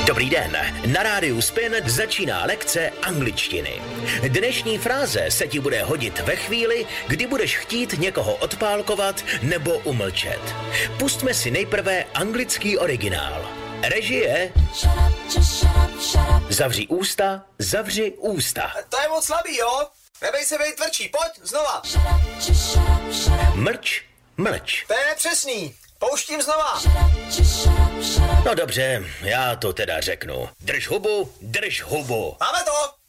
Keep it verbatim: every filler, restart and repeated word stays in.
Dobrý den, na rádiu Spin začíná lekce angličtiny. Dnešní fráze se ti bude hodit ve chvíli, kdy budeš chtít někoho odpálkovat nebo umlčet. Pustme si nejprve anglický originál. Režie. Zavři ústa, zavři ústa. To je moc slabý, jo? Nebej se bejt tvrdší, pojď, znova. Mlč, mlč. To je nepřesný. Pouštím znova. No dobře, já to teda řeknu. Drž hubu, drž hubu. Máme to.